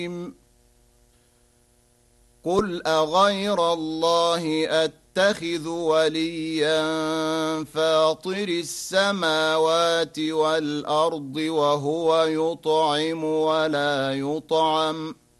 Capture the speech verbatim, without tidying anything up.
قل أغير الله أتخذ وليا فاطر السماوات والأرض وهو يطعم ولا يطعم